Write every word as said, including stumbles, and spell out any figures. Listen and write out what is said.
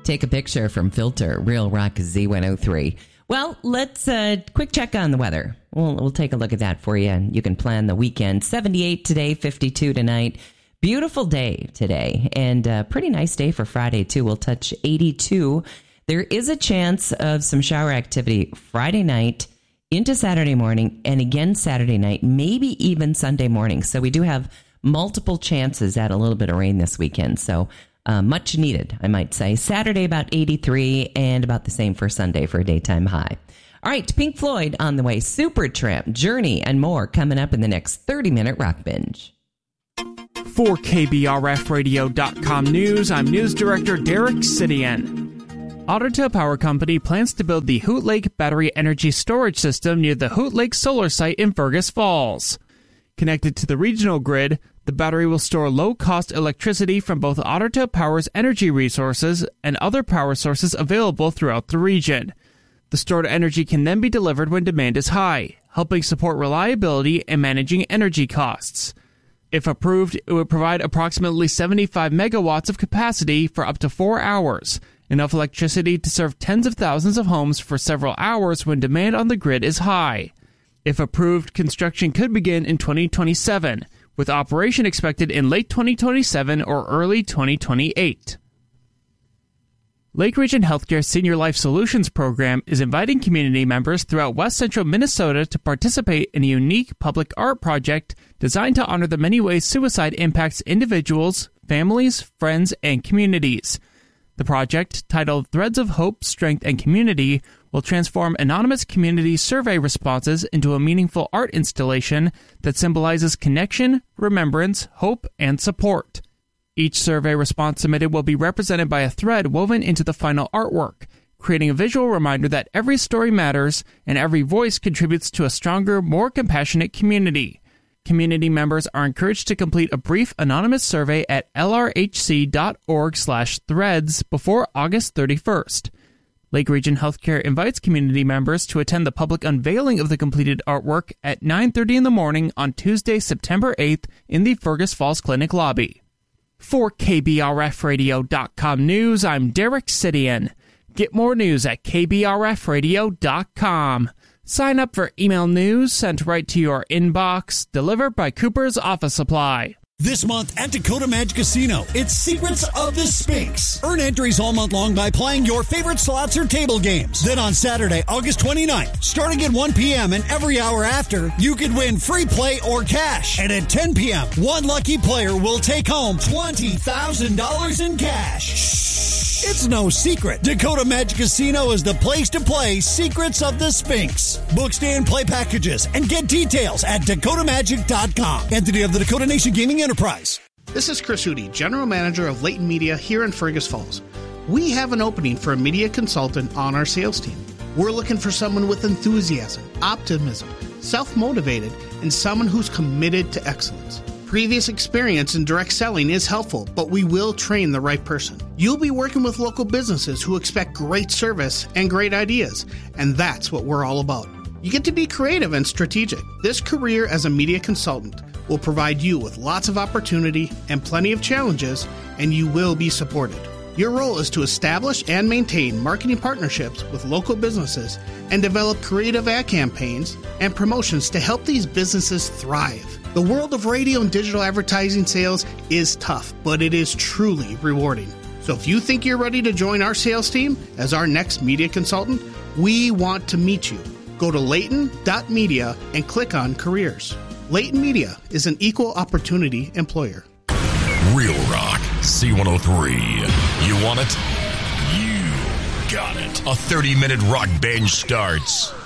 Take a picture from Filter, Real Rock Z one oh three. Well, let's uh, quick check on the weather. We'll, we'll take a look at that for you, and you can plan the weekend. seventy-eight today, fifty-two tonight. Beautiful day today, and a pretty nice day for Friday, too. We'll touch eighty-two. There is a chance of some shower activity Friday night into Saturday morning, and again Saturday night, maybe even Sunday morning. So we do have multiple chances at a little bit of rain this weekend. So uh, much needed, I might say. Saturday about eighty-three, and about the same for Sunday for a daytime high. All right, Pink Floyd on the way. Supertramp, Journey, and more coming up in the next thirty-minute Rock Binge. For K B R F radio dot com News, I'm News Director Derek Sidian. Otter Tail Power Company plans to build the Hoot Lake Battery Energy Storage System near the Hoot Lake Solar Site in Fergus Falls. Connected to the regional grid, the battery will store low-cost electricity from both Otter Tail Power's energy resources and other power sources available throughout the region. The stored energy can then be delivered when demand is high, helping support reliability and managing energy costs. If approved, it would provide approximately seventy-five megawatts of capacity for up to four hours, enough electricity to serve tens of thousands of homes for several hours when demand on the grid is high. If approved, construction could begin in twenty twenty-seven, with operation expected in late twenty twenty-seven or early twenty twenty-eight. Lake Region Healthcare Senior Life Solutions Program is inviting community members throughout west central Minnesota to participate in a unique public art project designed to honor the many ways suicide impacts individuals, families, friends, and communities. The project, titled Threads of Hope, Strength, and Community, will transform anonymous community survey responses into a meaningful art installation that symbolizes connection, remembrance, hope, and support. Each survey response submitted will be represented by a thread woven into the final artwork, creating a visual reminder that every story matters and every voice contributes to a stronger, more compassionate community. Community members are encouraged to complete a brief anonymous survey at L R H C dot org slash threads before August thirty-first. Lake Region Healthcare invites community members to attend the public unveiling of the completed artwork at nine thirty in the morning on Tuesday, September eighth in the Fergus Falls Clinic lobby. For K B R F radio dot com News, I'm Derek Sidian. Get more news at K B R F radio dot com. Sign up for email news sent right to your inbox, delivered by Cooper's Office Supply. This month at Dakota Magic Casino, it's Secrets of the Sphinx. Earn entries all month long by playing your favorite slots or table games. Then on Saturday, August twenty-ninth, starting at one p.m. and every hour after, you could win free play or cash. And at ten p.m., one lucky player will take home twenty thousand dollars in cash. Shh. It's no secret. Dakota Magic Casino is the place to play Secrets of the Sphinx. Book, stay, and play packages and get details at dakota magic dot com. Entity of the Dakota Nation Gaming Enterprise. This is Chris Hootie, General Manager of Leighton Media here in Fergus Falls. We have an opening for a media consultant on our sales team. We're looking for someone with enthusiasm, optimism, self-motivated, and someone who's committed to excellence. Previous experience in direct selling is helpful, but we will train the right person. You'll be working with local businesses who expect great service and great ideas, and that's what we're all about. You get to be creative and strategic. This career as a media consultant will provide you with lots of opportunity and plenty of challenges, and you will be supported. Your role is to establish and maintain marketing partnerships with local businesses and develop creative ad campaigns and promotions to help these businesses thrive. The world of radio and digital advertising sales is tough, but it is truly rewarding. So if you think you're ready to join our sales team as our next media consultant, we want to meet you. Go to leighton dot media and click on careers. Leighton Media is an equal opportunity employer. Real Rock C one oh three. You want it? You got it. A thirty-minute rock binge starts